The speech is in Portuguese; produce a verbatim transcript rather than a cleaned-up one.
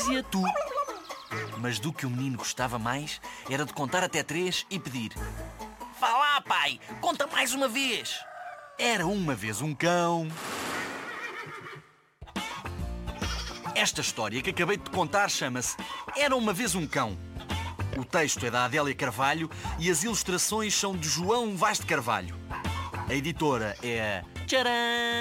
dizia tu. Mas do que o menino gostava mais era de contar até três e pedir: vá lá, pai, conta mais uma vez. Era uma vez um cão. Esta história que acabei de te contar chama-se Era uma vez um cão. O texto é da Adélia Carvalho e as ilustrações são de João Vaz de Carvalho. A editora é a Tcharam!